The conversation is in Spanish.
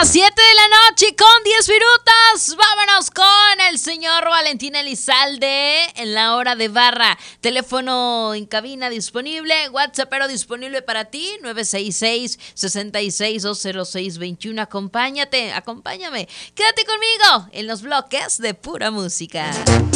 las 7 de la noche con 10 minutos. Vámonos con el señor Valentín Elizalde en la hora de barra. Teléfono en cabina disponible, WhatsAppero disponible para ti, 966-66-206-21. Acompáñame. Quédate conmigo en los bloques de pura música.